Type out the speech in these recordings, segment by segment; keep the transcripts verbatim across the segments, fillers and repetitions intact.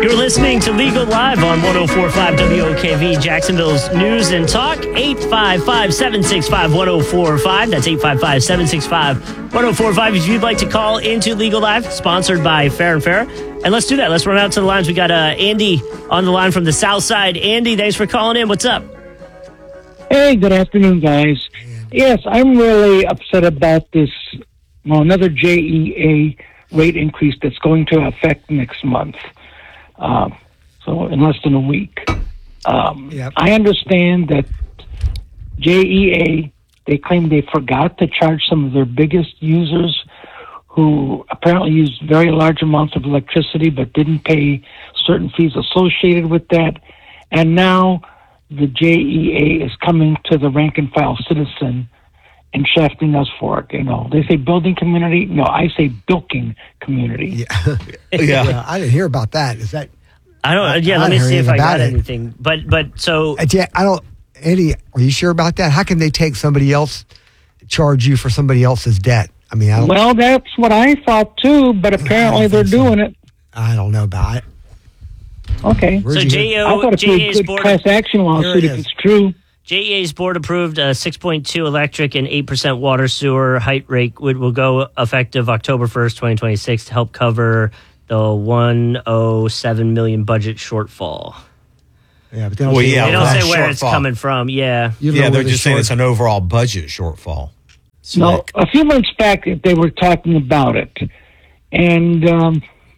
You're listening to Legal Live on one oh four point five W O K V, Jacksonville's News and Talk. eight five five, seven six five, one oh four five. That's eight five five, seven six five, one oh four five. If you'd like to call into Legal Live, sponsored by Fair and Fair. And let's do that. Let's run out to the lines. We got uh, Andy on the line from the South Side. Andy, thanks for calling in. What's up? Hey, good afternoon, guys. Yes, I'm really upset about this, well, another J E A rate increase that's going to affect next month. Um, so in less than a week. Um, yep. I understand that J E A, they claim they forgot to charge some of their biggest users who apparently used very large amounts of electricity but didn't pay certain fees associated with that. And now the J E A is coming to the rank and file citizen and shafting us for it. You know, they say building community. No, I say bilking community. Yeah, yeah. yeah I didn't hear about that. Is that? I don't. Yeah, I let me see if I got it. anything. But but so. Uh, yeah, I don't. Eddie, are you sure about that? How can they take somebody else, charge you for somebody else's debt? I mean, I don't. Well, that's what I thought too, but apparently they're so. doing it. I don't know about it. Okay. Where'd so J E A, I thought it was a good class action lawsuit if it's true. J E A's board approved a six point two electric and eight percent water sewer height rate would will go effective October first, twenty twenty-six to help cover the one hundred seven million dollars budget shortfall. Yeah, but they don't well, say, yeah, they don't say where shortfall. it's coming from. Yeah. Yeah, they're just saying it's an overall budget shortfall. No, a few months back they were talking about it. And um,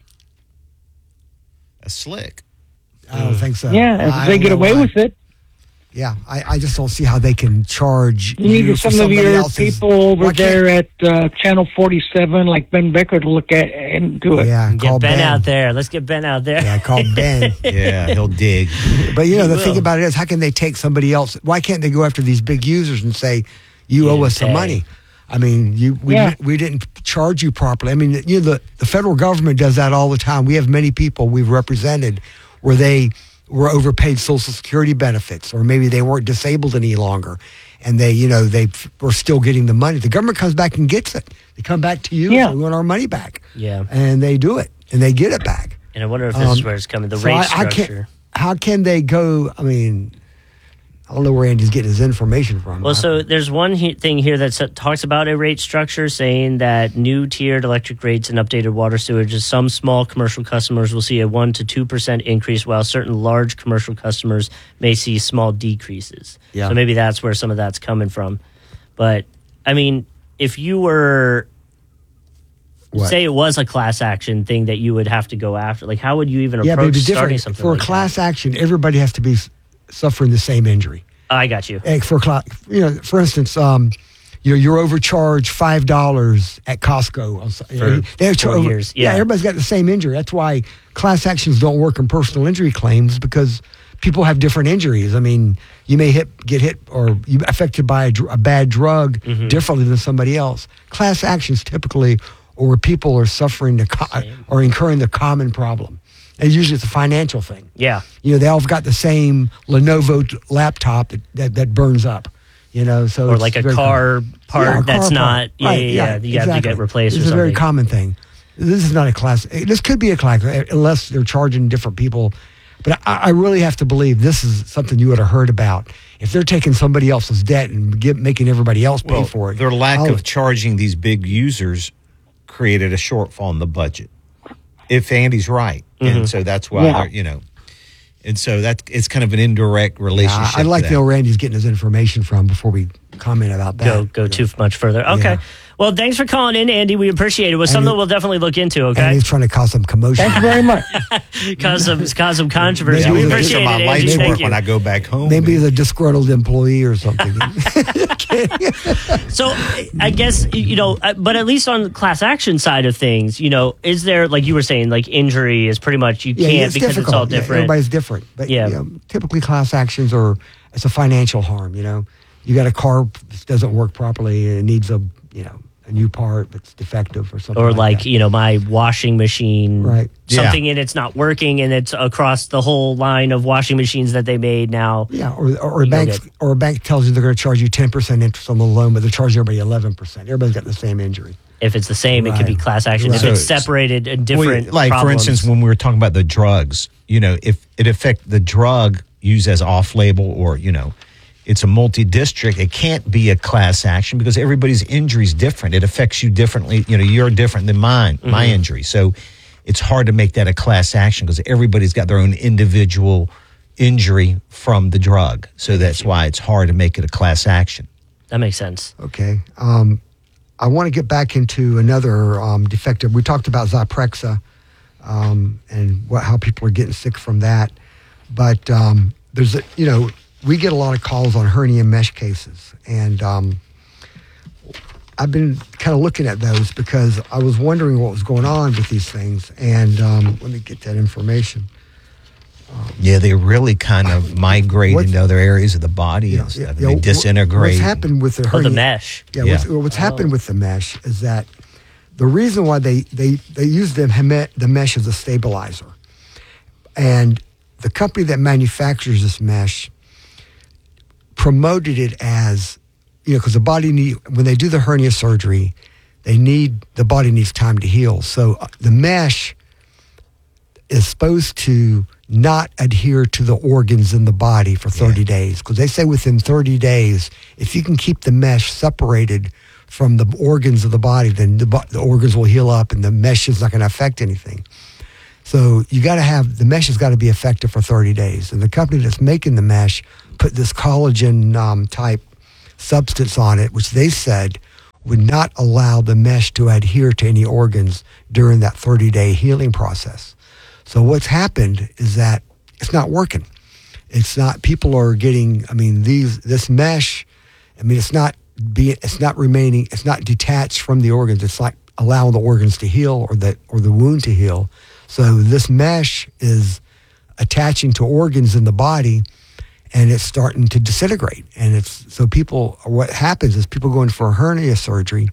that's slick. I don't think so. Yeah, if they get away why. with it. Yeah, I, I just don't see how they can charge you. You need some of your else's, people over there at uh, Channel forty-seven, like Ben Becker, to look at and do it. Yeah, get call Ben, Ben out there. Let's get Ben out there. Yeah, call Ben. Yeah, he'll dig. But, you know, he the will. thing about it is, how can they take somebody else? Why can't they go after these big users and say, you, you owe us some money? I mean, you we yeah. we didn't charge you properly. I mean, you know, the, the federal government does that all the time. We have many people we've represented where they were overpaid Social Security benefits, or maybe they weren't disabled any longer, and they, you know, they were still getting the money. The government comes back and gets it. They come back to you yeah. and we want our money back. Yeah. And they do it, and they get it back. And I wonder if this um, is where it's coming, the so rate I, structure. I can't, how can they go, I mean... I don't know where Andy's getting his information from. Well, so there's one he- thing here that talks about a rate structure, saying that new tiered electric rates and updated water sewage, some small commercial customers will see a one to two percent increase, while certain large commercial customers may see small decreases. Yeah. So maybe that's where some of that's coming from. But, I mean, if you were... What? Say it was a class action thing that you would have to go after. Like, how would you even yeah, approach but starting different. something For like a class that? action, everybody has to be suffering the same injury. I got you. And for you know, for instance, um, you know, you're overcharged five dollars at Costco. For they four over, years. Yeah. yeah, everybody's got the same injury. That's why class actions don't work in personal injury claims, because people have different injuries. I mean, you may hit, get hit or you affected by a, dr- a bad drug mm-hmm. differently than somebody else. Class actions typically, or where people are suffering the co- or incurring the common problem. And usually it's a financial thing. Yeah. You know, they all got the same Lenovo t- laptop that, that, that burns up, you know. So or it's like a car common. part yeah, a that's car not, part. yeah, Right, yeah, yeah, yeah, you exactly. have to get replaced this or is something. a very common thing. This is not a class. This could be a class, unless they're charging different people. But I, I really have to believe this is something you would have heard about. If they're taking somebody else's debt and get, making everybody else pay well, for it. Their lack I'll, of charging these big users created a shortfall in the budget. If Andy's right. Mm-hmm. And so that's why, yeah. they're, you know. And so that it's kind of an indirect relationship. Yeah, I'd like to to know where Randy's getting his information from before we comment about that. Go go too much further. Okay. Yeah. Well, thanks for calling in, Andy. We appreciate it. It was And something he, we'll definitely look into, okay? And he's trying to cause some commotion. Thank you very much. cause, some, cause some controversy. Maybe we the- appreciate it, my Andy. lights Thank work you. when I go back home. Maybe man. he's a disgruntled employee or something. So I guess, you know, but at least on the class action side of things, you know, is there, like you were saying, like injury is pretty much, you yeah, can't it's because difficult. it's all Yeah, different. everybody's different. But Yeah. you know, typically class actions are, it's a financial harm, you know. You got a car that doesn't work properly and it needs a, you know, a new part that's defective or something Or like, like, that. you know, my washing machine, Right. something Yeah. in it's not working and it's across the whole line of washing machines that they made now. Yeah, or, or, a You bank, go get- or a bank tells you they're going to charge you ten percent interest on the loan, but they're charging everybody eleven percent. Everybody's got the same injury. If it's the same, it could be Right. class action. Right. If it's So- separated and different, Well, like problems. for instance, when we were talking about the drugs, you know, if it affect the drug used as off-label or you know, it's a multi-district, it can't be a class action because everybody's injury is different. It affects you differently. You know, you're different than mine, mm-hmm. my injury. So it's hard to make that a class action because everybody's got their own individual injury from the drug. So that's why it's hard to make it a class action. That makes sense. Okay. Um, I want to get back into another um, defective. We talked about Zyprexa um, and what, how people are getting sick from that. But um, there's, a, you know, we get a lot of calls on hernia mesh cases. And um, I've been kind of looking at those because I was wondering what was going on with these things. And um, let me get that information. Yeah, they really kind of migrate What's- into other areas of the body and stuff. And Yeah, they wh- disintegrate. What's happened with the Oh, hernia? the mesh. Yeah, Yeah. What's, what's happened with the mesh is that the reason why they, they, they use the, heme- the mesh as a stabilizer. And the company that manufactures this mesh promoted it as, you know, because the body need, when they do the hernia surgery, they need, the body needs time to heal. So uh, the mesh is supposed to not adhere to the organs in the body for thirty Yeah. days. Because they say within thirty days, if you can keep the mesh separated from the organs of the body, then the, bo- the organs will heal up and the mesh is not going to affect anything. So you got to have, the mesh has got to be effective for thirty days. And the company that's making the mesh put this collagen um, type substance on it, which they said would not allow the mesh to adhere to any organs during that thirty-day healing process. So what's happened is that it's not working. It's not, people are getting, I mean, these, this mesh, I mean, it's not being, it's not remaining, it's not detached from the organs. It's like allowing the organs to heal or the, or the wound to heal. So this mesh is attaching to organs in the body and it's starting to disintegrate. And it's, so people, what happens is people go in for a hernia surgery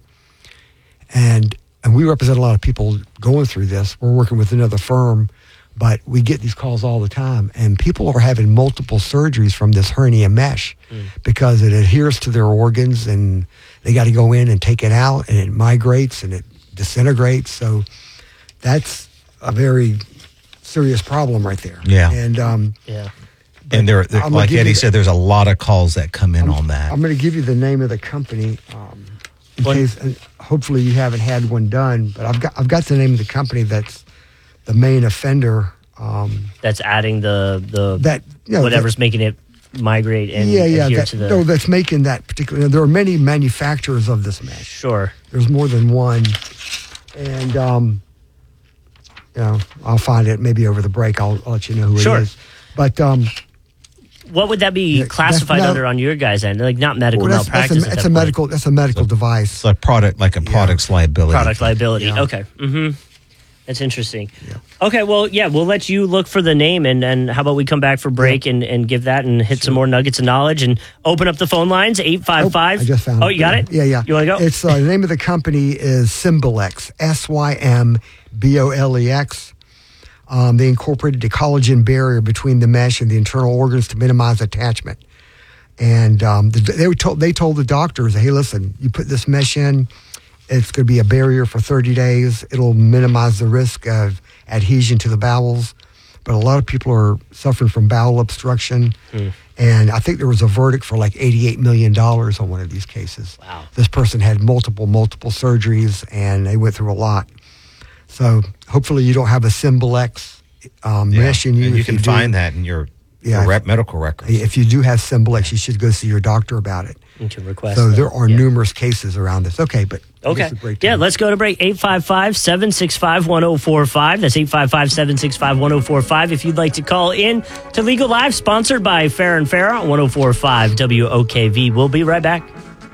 and, and we represent a lot of people going through this. We're working with another firm, but we get these calls all the time. And people are having multiple surgeries from this hernia mesh mm. because it adheres to their organs and they got to go in and take it out and it migrates and it disintegrates. So that's a very serious problem right there. Yeah. And, um, Yeah. And there, there I'm gonna like give Eddie you the- said, there's a lot of calls that come in on that. I'm going to give you the name of the company um, in What? case. Uh, hopefully, you haven't had one done, but I've got I've got the name of the company that's the main offender. Um, That's adding the the that you know, whatever's making it migrate and yeah, yeah, adhere that, to the. no, that's making that particular. There are many manufacturers of this mesh. Sure. There's more than one, and um, you know, I'll find it maybe over the break. I'll, I'll let you know who Sure. it is. But um, What would that be Yeah, classified that's not- under on your guys' end? Like not medical well, that's, that's malpractice. a, at it's that a point. medical. That's a medical device. It's like product, like a product's liability. Product liability. Yeah. Okay. Mm-hmm. That's interesting. Okay, well, yeah, we'll let you look for the name, and, and how about we come back for break and, and give that and hit some more nuggets of knowledge and open up the phone lines, eight five five. I just found Oh, it. you got it? Yeah, yeah. You want to go? It's uh, the name of the company is Symbolex, S Y M B O L E X. Um, they incorporated a collagen barrier between the mesh and the internal organs to minimize attachment. And um, the, they were told they told the doctors, "Hey, listen, you put this mesh in, it's going to be a barrier for thirty days. It'll minimize the risk of adhesion to the bowels." But a lot of people are suffering from bowel obstruction. Mm. And I think there was a verdict for like eighty-eight million dollars on one of these cases. Wow. This person had multiple, multiple surgeries, and they went through a lot. So hopefully you don't have a Symbolex um, Yeah. mesh in you. And you If can do- find that in your, Yeah. your rep medical records. If you do have Symbolex, you should go see your doctor about it. You can request So that. there are Yeah. numerous cases around this. Okay, but I Okay. guess a break Yeah, time. let's go to break. eight five five, seven six five, one oh four five. That's eight five five, seven six five, one oh four five. If you'd like to call in to Legal Live, sponsored by Fair and Fair on one oh four point five W O K V. We'll be right back.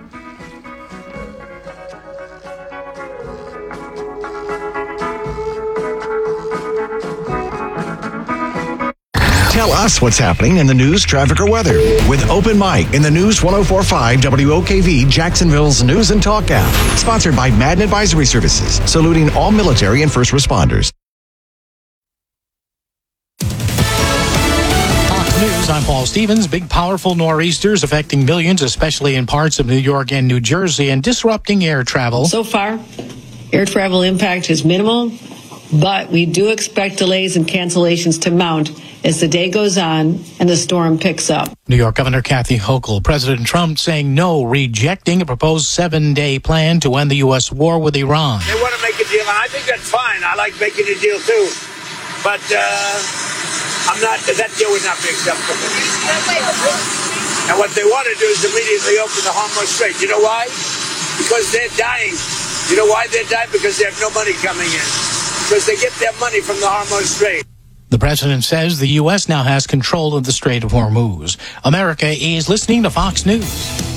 Tell us what's happening in the news, traffic, or weather with Open Mic in the News one oh four point five W O K V, Jacksonville's News and Talk app. Sponsored by Madden Advisory Services, saluting all military and first responders. News, I'm Paul Stevens. Big, powerful nor'easters affecting millions, especially in parts of New York and New Jersey, and disrupting air travel. So far, air travel impact is minimal, but we do expect delays and cancellations to mount as the day goes on and the storm picks up. New York Governor Kathy Hochul, President Trump saying no, rejecting a proposed seven-day plan to end the U S war with Iran. They want to make a deal, and I think that's fine. I like making a deal, too. But uh, I'm not. that deal would not be acceptable. And what they want to do is immediately open the Hormuz Strait. You know why? Because they're dying. You know why they're dying? Because they have no money coming in. Because they get their money from the Hormuz Strait. The president says the U S now has control of the Strait of Hormuz. America is listening to Fox News.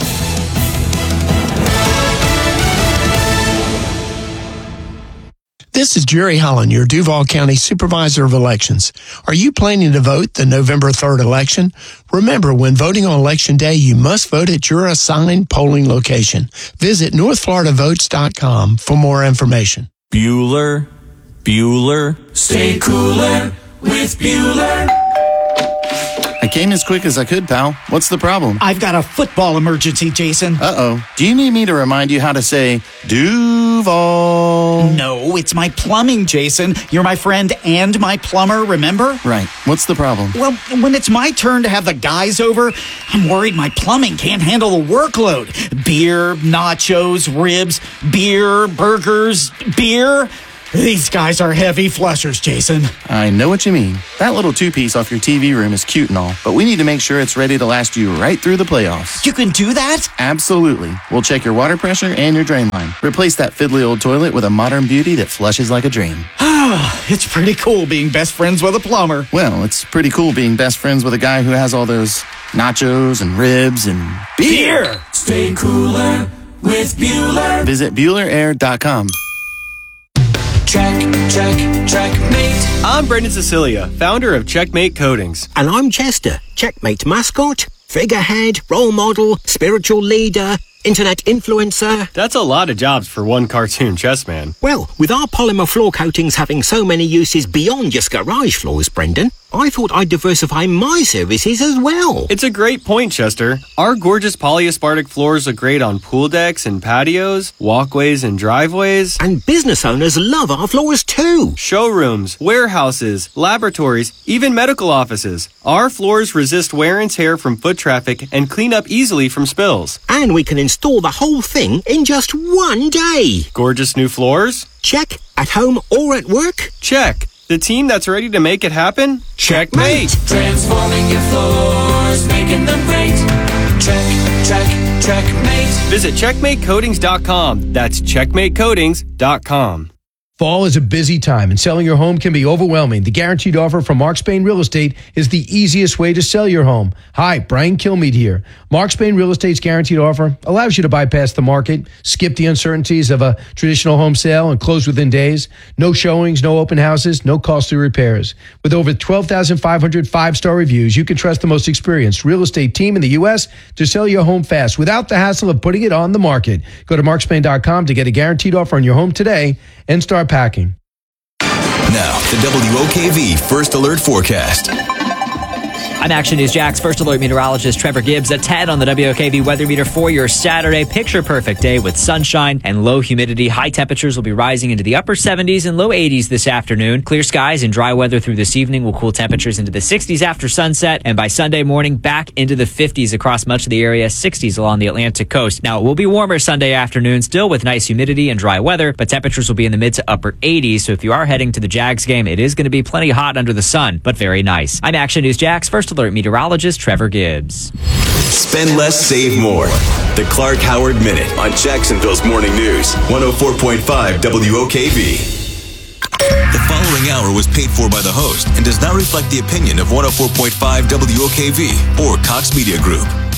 This is Jerry Holland, your Duval County Supervisor of Elections. Are you planning to vote the November third election? Remember, when voting on Election Day, you must vote at your assigned polling location. Visit north florida votes dot com for more information. Bueller, Bueller, stay cooler with Bueller. I came as quick as I could, pal. What's the problem? I've got a football emergency, Jason. Uh-oh. Do you need me to remind you how to say Duval? No, it's my plumbing, Jason. You're my friend and my plumber, remember? Right. What's the problem? Well, when it's my turn to have the guys over, I'm worried my plumbing can't handle the workload. Beer, nachos, ribs, beer, burgers, beer. These guys are heavy flushers, Jason. I know what you mean. That little two-piece off your T V room is cute and all, but we need to make sure it's ready to last you right through the playoffs. You can do that? Absolutely. We'll check your water pressure and your drain line. Replace that fiddly old toilet with a modern beauty that flushes like a dream. It's pretty cool being best friends with a plumber. Well, it's pretty cool being best friends with a guy who has all those nachos and ribs and beer. beer. Stay cooler with Bueller. Visit Bueller Air dot com. Check, check, checkmate. I'm Brendan Cecilia, founder of Checkmate Coatings. And I'm Chester, Checkmate mascot, figurehead, role model, spiritual leader, internet influencer. That's a lot of jobs for one cartoon chess man. Well, with our polymer floor coatings having so many uses beyond just garage floors, Brendan, I thought I'd diversify my services as well. It's a great point, Chester. Our gorgeous polyaspartic floors look great on pool decks and patios, walkways and driveways. And business owners love our floors too. Showrooms, warehouses, laboratories, even medical offices. Our floors resist wear and tear from foot traffic and clean up easily from spills. And we can install the whole thing in just one day. Gorgeous new floors? Check. At home or at work? Check. The team that's ready to make it happen? Checkmate! Transforming your floors, making them great. Check, check, checkmate. Visit checkmate coatings dot com. That's checkmate coatings dot com. Fall is a busy time, and selling your home can be overwhelming. The guaranteed offer from Mark Spain Real Estate is the easiest way to sell your home. Hi, Brian Kilmeade here. Mark Spain Real Estate's guaranteed offer allows you to bypass the market, skip the uncertainties of a traditional home sale, and close within days. No showings, no open houses, no costly repairs. With over twelve thousand five hundred five-star reviews, you can trust the most experienced real estate team in the U S to sell your home fast without the hassle of putting it on the market. Go to mark spain dot com to get a guaranteed offer on your home today and start packing. Now, the W O K V First Alert Forecast. I'm Action News Jack's First Alert meteorologist Trevor Gibbs at ten on the W O K V weather meter for your Saturday. Picture perfect day with sunshine and low humidity. High temperatures will be rising into the upper seventies and low eighties this afternoon. Clear skies and dry weather through this evening will cool temperatures into the sixties after sunset, and by Sunday morning back into the fifties across much of the area, sixties along the Atlantic coast. Now, it will be warmer Sunday afternoon, still with nice humidity and dry weather, but temperatures will be in the mid to upper eighties. So if you are heading to the Jags game, it is going to be plenty hot under the sun, but very nice. I'm Action News Jack's First Alert meteorologist Trevor Gibbs. Spend less, save more. The Clark Howard Minute on Jacksonville's Morning News, one oh four point five W O K V. The following hour was paid for by the host and does not reflect the opinion of one oh four point five W O K V or Cox Media Group.